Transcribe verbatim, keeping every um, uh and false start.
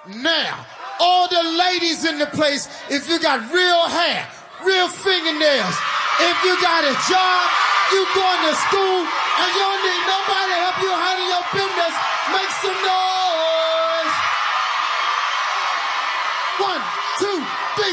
Now, all the ladies in the place, if you got real hair, real fingernails, if you got a job, you going to school, and you don't need nobody to help you handle your business, make some noise. One, two, three.